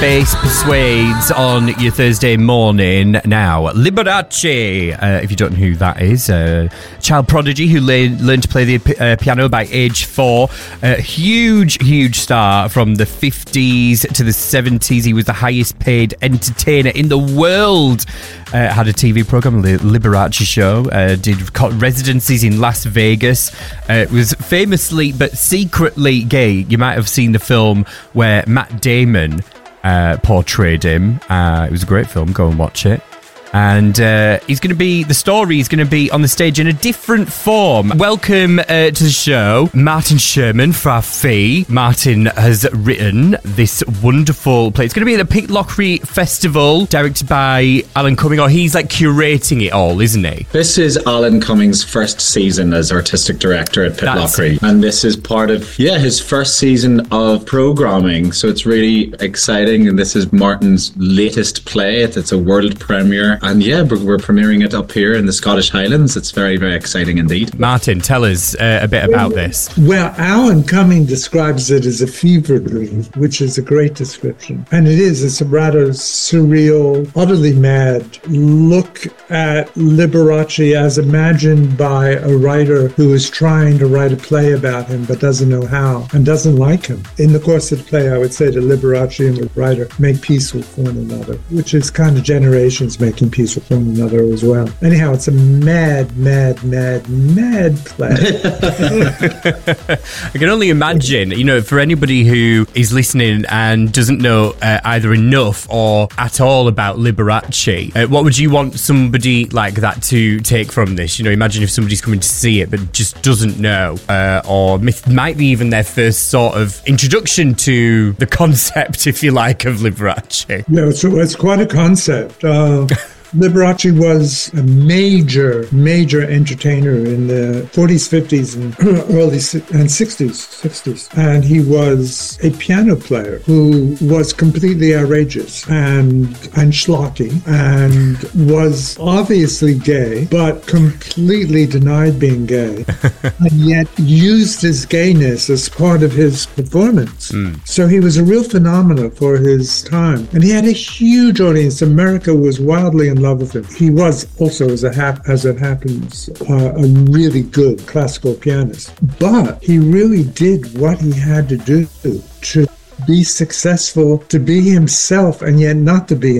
Bass Persuades on your Thursday morning. Now, Liberace, if you don't know who that is, child prodigy who learned to play the piano by age 4. Huge star from the 50s to the 70s. He was the highest paid entertainer in the world. Had a TV program, the Liberace Show. Did residencies in Las Vegas. Was famously but secretly gay. You might have seen the film where Matt Damon portrayed him. It was a great film. Go and watch it. And the story is going to be on the stage in a different form. Welcome to the show, Martin Sherman Fafi. Martin has written this wonderful play. It's going to be at the Pitlochry Festival, directed by Alan Cumming, or he's like curating it all, isn't he? This is Alan Cumming's first season as artistic director at Pitlochry. And this is part of, his first season of programming. So it's really exciting. And this is Martin's latest play. It's a world premiere. And we're premiering it up here in the Scottish Highlands. It's very, very exciting indeed. Martin, tell us a bit about this. Well, Alan Cumming describes it as a fever dream, which is a great description. And it is. It's a rather surreal, utterly mad look at Liberace as imagined by a writer who is trying to write a play about him but doesn't know how and doesn't like him. In the course of the play, I would say that Liberace and the writer make peace with one another, which is kind of generations making peace with one another as well. Anyhow, it's a mad play. I can only imagine, for anybody who is listening and doesn't know either enough or at all about Liberace, what would you want somebody like that to take from this? Imagine if somebody's coming to see it but just doesn't know, or might be even their first sort of introduction to the concept, if you like, of Liberace. Yeah, so it's quite a concept. Liberace was a major entertainer in the 40s, 50s, and early 60s. And he was a piano player who was completely outrageous and schlocky and was obviously gay, but completely denied being gay, and yet used his gayness as part of his performance. So he was a real phenomenon for his time. And he had a huge audience. America was wildly in love with him. He was also, as it happens, a really good classical pianist. But he really did what he had to do to be successful, to be himself and yet not to be